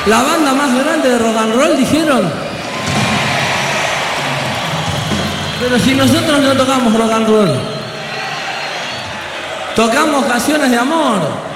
La banda más grande de rock and roll, dijeron. Pero si nosotros no tocamos rock and roll, tocamos canciones de amor.